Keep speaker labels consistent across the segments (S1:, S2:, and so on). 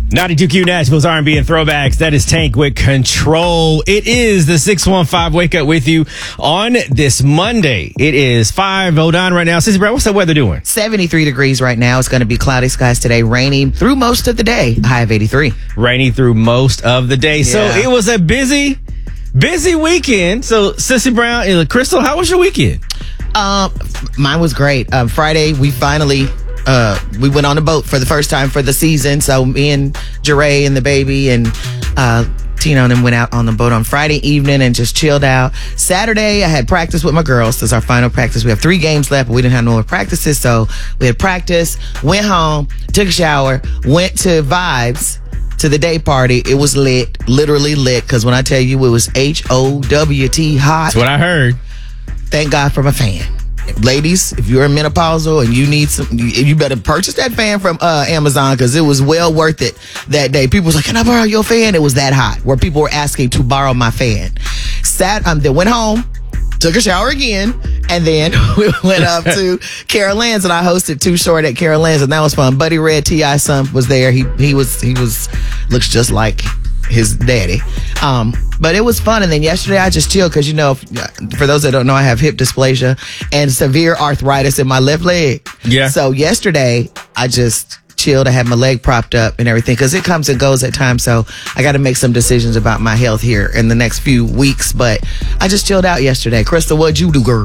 S1: 92Q Nashville's R&B and throwbacks. That is Tank with Control. It is the 615 Wake Up with you on this Monday. It is 5:09 right now. Sissy Brown, what's the weather doing?
S2: 73 degrees right now. It's going to be cloudy skies today, rainy through most of the day. High of 83.
S1: Rainy through most of the day. So it was a busy weekend. So Sissy Brown and Crystal, how was your weekend?
S2: Mine was great. Friday, we finally... we went on a boat for the first time for the season. So me and Jeray and the baby and Tina and them went out on the boat on Friday evening and just chilled out. Saturday, I had practice with my girls. This is our final practice. We have 3 games left, but we didn't have no more practices. So we had practice, went home, took a shower, went to Vibes to the day party. It was lit, literally lit, because when I tell you it was HOWT hot.
S1: That's what I heard.
S2: Thank God for my fan. Ladies, if you're menopausal and you need some, you better purchase that fan from Amazon, because it was well worth it that day. People was like, "Can I borrow your fan?" It was that hot where people were asking to borrow my fan. Then went home, took a shower again, and then we went up to Carol Ann's, and I hosted Too Short at Carol Ann's, and that was fun. Buddy Red, T.I.'s son, was there. He looks just like his daddy. But it was fun. And then yesterday I just chilled because, for those that don't know, I have hip dysplasia and severe arthritis in my left leg.
S1: Yeah.
S2: So yesterday I just chilled. I had my leg propped up and everything because it comes and goes at times. So I got to make some decisions about my health here in the next few weeks. But I just chilled out yesterday. Crystal, what'd you do, girl?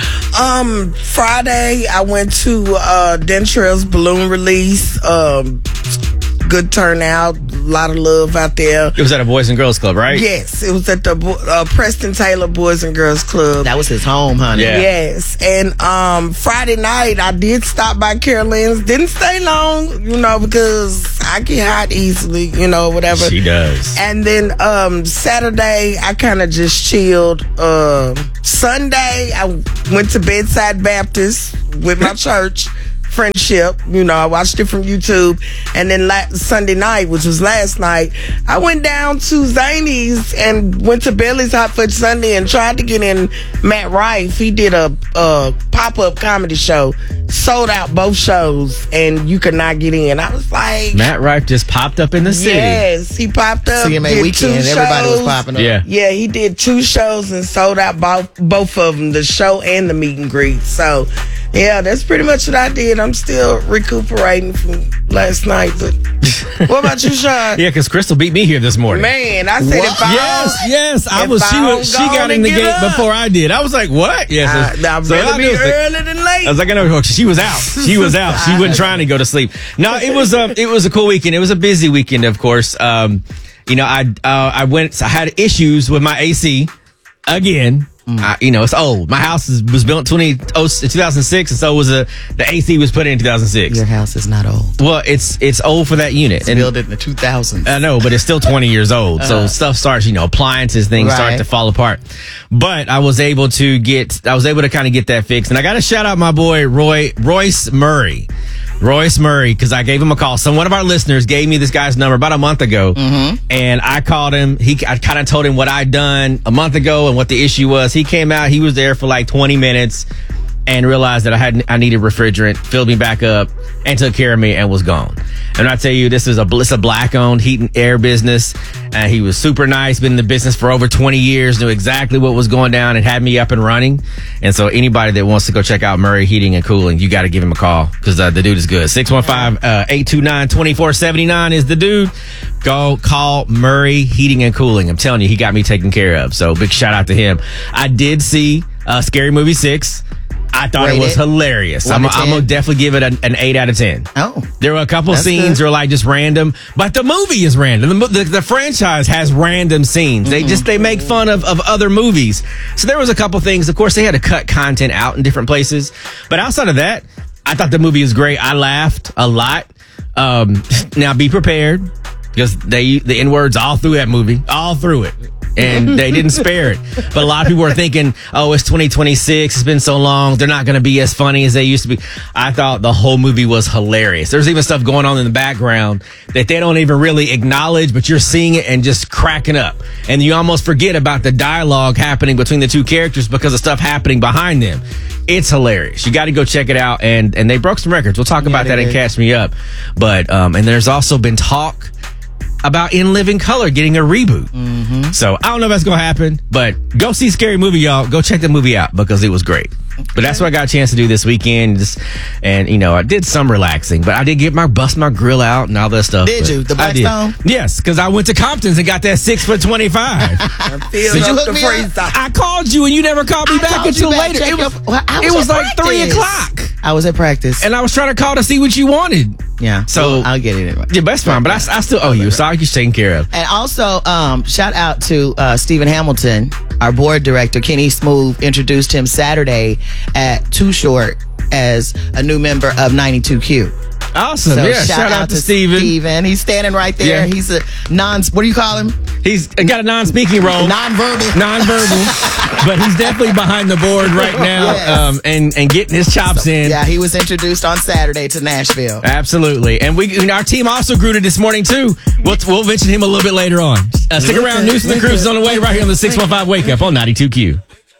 S3: Friday I went to Dentrell's balloon release. Good turnout, a lot of love out there.
S1: It was at a Boys and Girls Club, right?
S3: Yes, it was at the Preston Taylor Boys and Girls Club.
S2: That was his home, honey.
S1: Yeah.
S3: Yes, and Friday night I did stop by Carol Ann's. Didn't stay long, because I get hot easily, whatever.
S1: She does.
S3: And then Saturday I kind of just chilled. Sunday I went to Bedside Baptist with my church. Friendship, I watched it from YouTube. And then Sunday night, which was last night, I went down to Zany's and went to Billy's Hot Fudge Sunday and tried to get in Matt Rife. He did a pop-up comedy show, sold out both shows, and you could not get in. I was like,
S1: Matt Rife just popped up in the city.
S3: Yes, he popped up.
S2: CMA weekend, everybody was popping up.
S1: Yeah,
S3: he did 2 shows and sold out both of them, the show and the meet and greet. So yeah, that's pretty much what I did. I'm still recuperating from last night, but what about you, Sean?
S1: Yeah, because Crystal beat me here this morning.
S3: Man, I said if I
S1: Yes, She got in the gate before I did. I was like, what? Yes,
S3: I better be early than late.
S1: I was like, I know she was out. She was out. She wasn't trying to go to sleep. No, it was a cool weekend. It was a busy weekend, of course. I had issues with my AC again. It's old. My house was built in 2006, and so was the AC was put in 2006.
S2: Your house is not old.
S1: Well, it's old for that unit.
S2: It's built in the 2000s.
S1: I know, but it's still 20 years old. So stuff starts, appliances, things start to fall apart. But I was able to kind of get that fixed. And I got to shout out my boy, Royce Murray. Royce Murray, because I gave him a call. So one of our listeners gave me this guy's number about a month ago, and I called him. I kind of told him what I'd done a month ago and what the issue was. He came out. He was there for like 20 minutes and realized that I needed refrigerant, filled me back up, and took care of me and was gone. And I tell you, it's a black-owned heat and air business. And he was super nice, been in the business for over 20 years, knew exactly what was going down and had me up and running. And so anybody that wants to go check out Murray Heating and Cooling, you got to give him a call because the dude is good. 615-829-2479 is the dude. Go call Murray Heating and Cooling. I'm telling you, he got me taken care of. So big shout out to him. I did see Scary Movie 6. I thought it was hilarious. I'm going to definitely give it an 8 out of 10.
S2: Oh.
S1: There were a couple scenes that are like just random, but the movie is random. The franchise has random scenes. They make fun of other movies. So there was a couple things. Of course, they had to cut content out in different places. But outside of that, I thought the movie was great. I laughed a lot. Now be prepared because the N-words all through that movie, all through it. And they didn't spare it. But a lot of people were thinking, oh, it's 2026. It's been so long. They're not going to be as funny as they used to be. I thought the whole movie was hilarious. There's even stuff going on in the background that they don't even really acknowledge, but you're seeing it and just cracking up. And you almost forget about the dialogue happening between the two characters because of stuff happening behind them. It's hilarious. You got to go check it out. And they broke some records. We'll talk about that and Catch Me Up. But, and there's also been talk about In Living Color getting a reboot. So I don't know if that's going to happen, but go see Scary Movie, y'all. Go check the movie out because it was great. But that's what I got a chance to do this weekend. And, you know, I did some relaxing, but I did bust my grill out and all that stuff.
S2: Did you? The Blackstone?
S1: Yes, because I went to Compton's and got that 6 for $25.
S2: Did you hook me up?
S1: I called you and you never called me back until later. It was like 3 o'clock.
S2: I was at practice.
S1: And I was trying to call to see what you wanted.
S2: Yeah.
S1: So
S2: I'll get it anyway.
S1: Yeah, that's fine. But I still owe you. So I'll get you taken care of.
S2: And also, shout out to Stephen Hamilton, our board director. Kenny Smooth introduced him Saturday at Too Short as a new member of 92Q.
S1: Awesome.
S2: So
S1: yeah. Shout out to Steven.
S2: He's standing right there.
S1: Yeah.
S2: He's a what do you call him?
S1: He's got a non-speaking role.
S2: Non-verbal.
S1: But he's definitely behind the board right now.
S2: Yes.
S1: And getting his chops in.
S2: Yeah, he was introduced on Saturday to Nashville.
S1: Absolutely. And our team also grew to this morning, too. We'll mention him a little bit later on. Stick around. News and the Cruise is on the way right here on the 615 Wake Up on 92Q.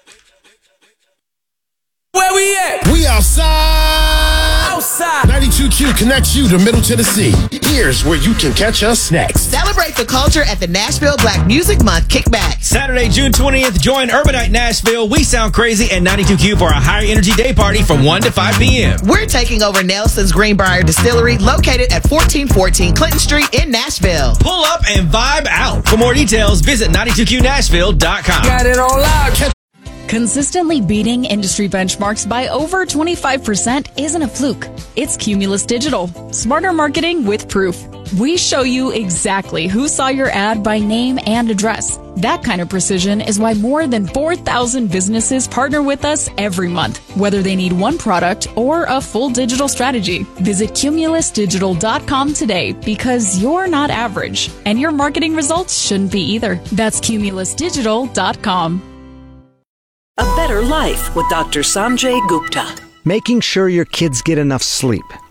S4: Where we at?
S5: We outside. 92Q connects you to Middle Tennessee. Here's where you can catch us next.
S2: Celebrate the culture at the Nashville Black Music Month Kickback.
S1: Saturday, June 20th, join Urbanite Nashville, We Sound Crazy, and 92Q for a higher energy day party from 1 to 5 p.m.
S2: We're taking over Nelson's Greenbrier Distillery, located at 1414 Clinton Street in Nashville.
S1: Pull up and vibe out. For more details, visit 92QNashville.com.
S4: Got it all out.
S6: Consistently beating industry benchmarks by over 25% isn't a fluke. It's Cumulus Digital. Smarter marketing with proof. We show you exactly who saw your ad by name and address. That kind of precision is why more than 4,000 businesses partner with us every month, whether they need one product or a full digital strategy. Visit cumulusdigital.com today because you're not average, and your marketing results shouldn't be either. That's cumulusdigital.com.
S7: A Better Life with Dr. Sanjay Gupta.
S8: Making sure your kids get enough sleep.